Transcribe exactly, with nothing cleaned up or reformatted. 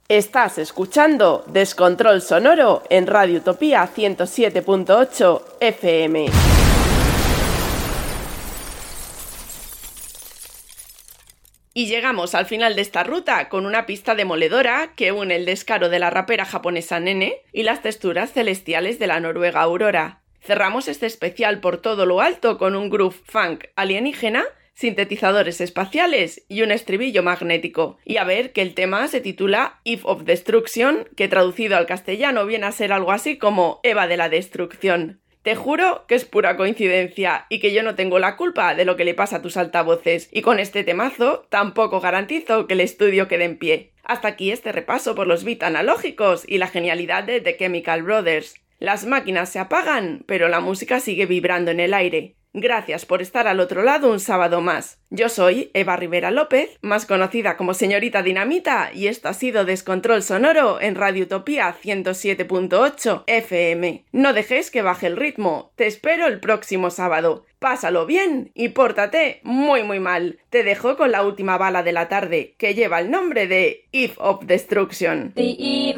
Estás escuchando Descontrol Sonoro en Radio Utopía ciento siete punto ocho F M. Y llegamos al final de esta ruta con una pista demoledora que une el descaro de la rapera japonesa Nene y las texturas celestiales de la noruega Aurora. Cerramos este especial por todo lo alto con un groove funk alienígena, sintetizadores espaciales y un estribillo magnético. Y a ver que el tema se titula Eve of Destruction, que traducido al castellano viene a ser algo así como Eva de la Destrucción. Te juro que es pura coincidencia y que yo no tengo la culpa de lo que le pasa a tus altavoces, y con este temazo tampoco garantizo que el estudio quede en pie. Hasta aquí este repaso por los beats analógicos y la genialidad de The Chemical Brothers. Las máquinas se apagan, pero la música sigue vibrando en el aire. Gracias por estar al otro lado un sábado más. Yo soy Eva Rivera López, más conocida como Señorita Dinamita, y esto ha sido Descontrol Sonoro en Radio Utopía ciento siete punto ocho F M. No dejéis que baje el ritmo. Te espero el próximo sábado. Pásalo bien y pórtate muy muy mal. Te dejo con la última bala de la tarde, que lleva el nombre de Eve of Destruction. The Eve